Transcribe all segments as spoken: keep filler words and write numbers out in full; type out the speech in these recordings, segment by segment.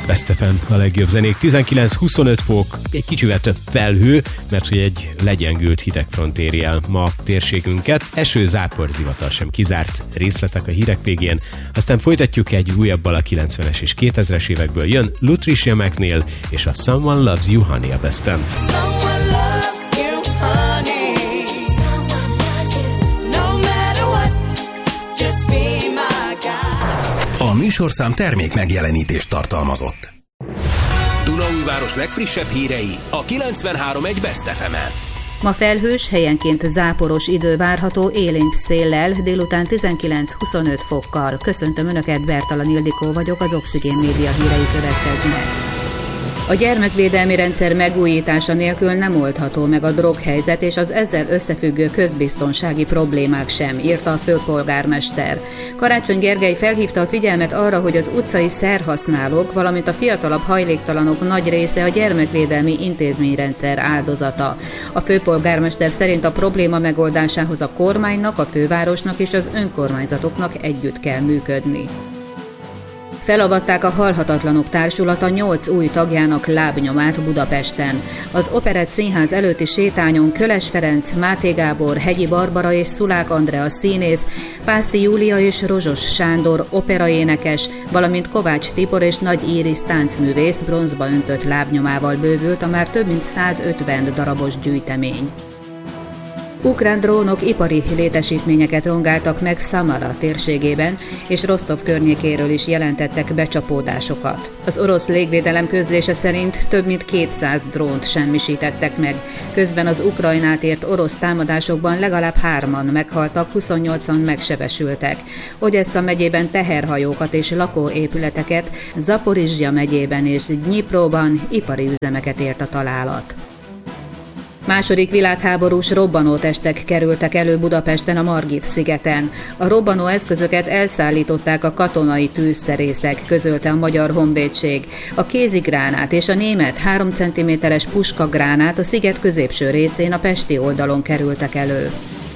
Best ef em a legjobb zenék. tizenkilenc-huszonöt fok, egy kicsivel több felhő, mert hogy egy legyengült hidegfront éri el ma a térségünket. Eső, zápor, zivatar sem kizárt. Részletek a hírek végén. Aztán folytatjuk egy újabbal a kilencvenes és kétezres évekből. Jön Lutricia McNeil és a Someone Loves You Honey a Besten. A műsorszám termék megjelenítést tartalmazott. Dunaújváros legfrissebb hírei a kilencvenhárom egész egy Best ef emen. Ma felhős, helyenként záporos idő várható, élénk széllel, délután tizenkilenc-huszonöt fokkal. Köszöntöm Önöket, Bertalan Ildikó vagyok, az Oxigén Média hírei következnek. A gyermekvédelmi rendszer megújítása nélkül nem oldható meg a droghelyzet és az ezzel összefüggő közbiztonsági problémák sem, írta a főpolgármester. Karácsony Gergely felhívta a figyelmet arra, hogy az utcai szerhasználók, valamint a fiatalabb hajléktalanok nagy része a gyermekvédelmi intézményrendszer áldozata. A főpolgármester szerint a probléma megoldásához a kormánynak, a fővárosnak és az önkormányzatoknak együtt kell működni. Felavatták a Halhatatlanok Társulata nyolc új tagjának lábnyomát Budapesten. Az Operett Színház előtti sétányon Köles Ferenc, Máté Gábor, Hegyi Barbara és Szulák Andrea színész, Pászti Júlia és Rozsos Sándor operaénekes, valamint Kovács Tibor és Nagy Íris táncművész bronzba öntött lábnyomával bővült a már több mint százötven darabos gyűjtemény. Ukrán drónok ipari létesítményeket rongáltak meg Szamara térségében, és Rostov környékéről is jelentettek becsapódásokat. Az orosz légvédelem közlése szerint több mint kétszáz drónt semmisítettek meg. Közben az Ukrajnát ért orosz támadásokban legalább hárman meghaltak, huszonnyolcan megsebesültek. Ogyessza megyében teherhajókat és lakóépületeket, Zaporizsja megyében és Dnyipróban ipari üzemeket ért a találat. Második világháborús robbanótestek kerültek elő Budapesten a Margit-szigeten. A robbanó eszközöket elszállították a katonai tűzszerészek, közölte a Magyar Honvédség. A kézigránát és a német három centiméteres puskagránát a sziget középső részén a pesti oldalon kerültek elő.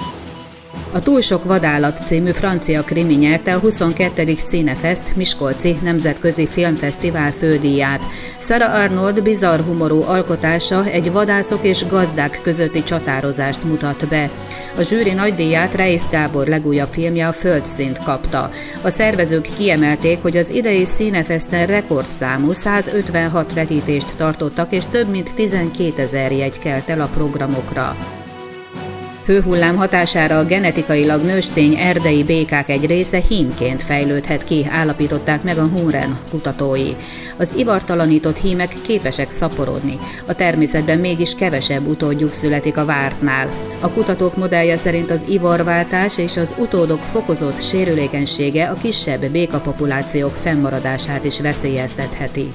A Túl sok vadállat című francia krimi nyerte a huszonkettedik Cinefest Miskolci Nemzetközi Filmfesztivál fődíját. Sarah Arnold bizarr humorú alkotása egy vadászok és gazdák közötti csatározást mutat be. A zsűri nagydíját Reisz Gábor legújabb filmje, a Földszint kapta. A szervezők kiemelték, hogy az idei Cinefesten rekordszámú százötvenhat vetítést tartottak, és több mint tizenkétezer jegy kelt el a programokra. Hőhullám hatására a genetikailag nőstény erdei békák egy része hímként fejlődhet ki, állapították meg a Hunren kutatói. Az ivartalanított hímek képesek szaporodni, a természetben mégis kevesebb utódjuk születik a vártnál. A kutatók modellje szerint az ivarváltás és az utódok fokozott sérülékenysége a kisebb békapopulációk fennmaradását is veszélyeztetheti.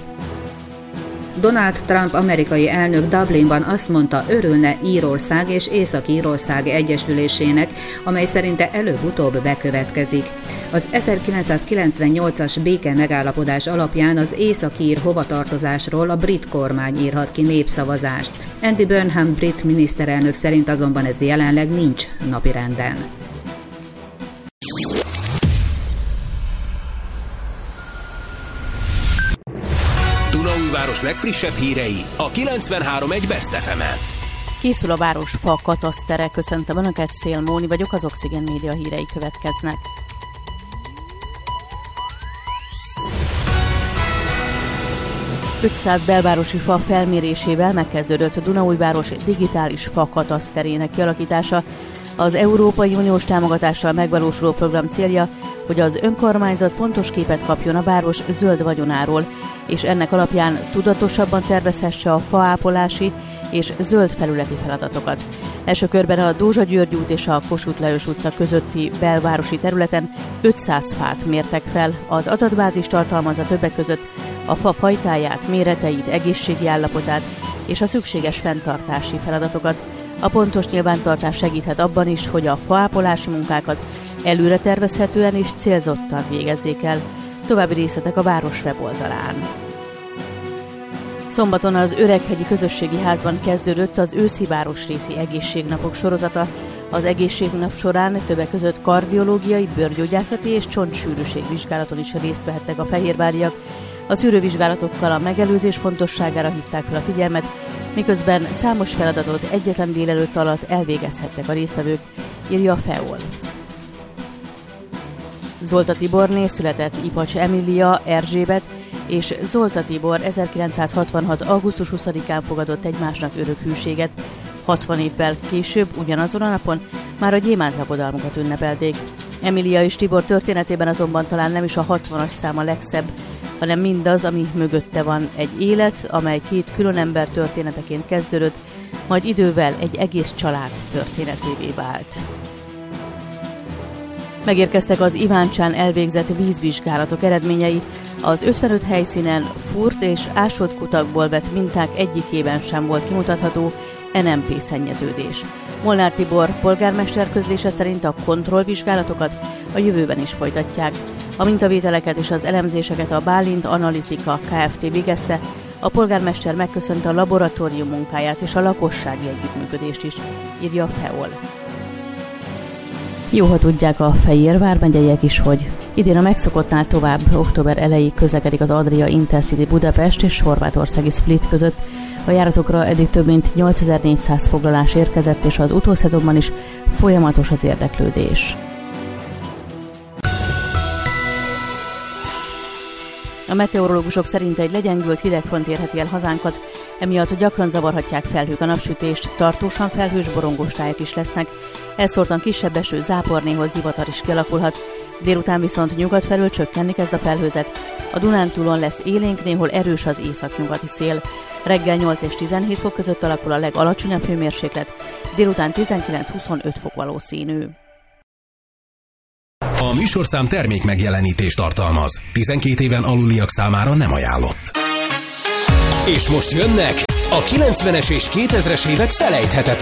Donald Trump amerikai elnök Dublinban azt mondta, örülne Írország és Észak-Írország egyesülésének, amely szerinte előbb-utóbb bekövetkezik. Az ezerkilencszázkilencvennyolcas béke megállapodás alapján az északír hovatartozásról a brit kormány írhat ki népszavazást. Andy Burnham brit miniszterelnök szerint azonban ez jelenleg nincs napirenden. Dunaújváros legfrissebb hírei a kilencvenhárom egész egy Best ef emen. Készül a város fa katasztere. Köszöntöm Önöket, Szél Móni vagyok, az Oxigén Média hírei következnek. ötszáz belvárosi fa felmérésével megkezdődött Dunaújváros digitális fa kataszterének kialakítása. Az Európai Uniós támogatással megvalósuló program célja, hogy az önkormányzat pontos képet kapjon a város zöld vagyonáról, és ennek alapján tudatosabban tervezhesse a faápolási és zöld felületi feladatokat. Első körben a Dózsa György út és a Kossuth Lajos utca közötti belvárosi területen ötszáz fát mértek fel. Az adatbázis tartalmazza többek között a fa fajtáját, méreteit, egészségi állapotát és a szükséges fenntartási feladatokat. A pontos nyilvántartás segíthet abban is, hogy a faápolási munkákat előre tervezhetően és célzottan végezzék el. További részletek a város weboldalán. Szombaton az Öreghegyi Közösségi Házban kezdődött az őszi városrészi egészségnapok sorozata. Az egészségnap során többek között kardiológiai, bőrgyógyászati és csontsűrűségvizsgálaton is részt vehettek a fehérváriak. A szűrővizsgálatokkal a megelőzés fontosságára hívták fel a figyelmet, miközben számos feladatot egyetlen délelőtt alatt elvégezhettek a résztvevők, írja a ef e o el. Zolta Tiborné született Ipacs Emília Erzsébet és Zolta Tibor ezerkilencszázhatvanhat. augusztus huszadikán fogadott egymásnak örök hűséget. hatvan évvel később, ugyanazon a napon már a gyémánt lakodalmukat ünnepelték. Emília és Tibor történetében azonban talán nem is a hatvanas szám a legszebb, hanem mindaz, ami mögötte van, egy élet, amely két külön ember történeteként kezdődött, majd idővel egy egész család történetévé vált. Megérkeztek az Iváncsán elvégzett vízvizsgálatok eredményei, az ötvenöt helyszínen fúrt és ásott kutakból vett minták egyikében sem volt kimutatható en em pé szennyeződés. Molnár Tibor polgármester közlése szerint a kontrollvizsgálatokat a jövőben is folytatják. A mintavételeket és az elemzéseket a Bálint Analitika Kft. Végezte, a polgármester megköszönte a laboratórium munkáját és a lakossági együttműködést is, írja a ef e o el. Jó, ha tudják a Fejér vármegyeiek is, hogy idén a megszokottnál tovább október elejéig közlekedik az Adria Intercity Budapest és horvátországi Split között. A járatokra eddig több mint nyolcezer-négyszáz foglalás érkezett, és az utószezonban is folyamatos az érdeklődés. A meteorológusok szerint egy legyengült hidegfront érheti el hazánkat, emiatt gyakran zavarhatják felhők a napsütést, tartósan felhős borongós tájak is lesznek, elszórtan kisebb eső, zápor, néhol zivatar is kialakulhat, délután viszont nyugat felől csökkenni kezd a felhőzet, a Dunántúlon lesz élénk, néhol erős az északnyugati szél, reggel nyolc és tizenhét fok között alakul a legalacsonyabb hőmérséklet, délután tizenkilenc-huszonöt fok valószínű. A műsorszám termék megjelenítést tartalmaz. tizenkét éven aluliak számára nem ajánlott. És most jönnek a kilencvenes és kétezres évek felejthetetlen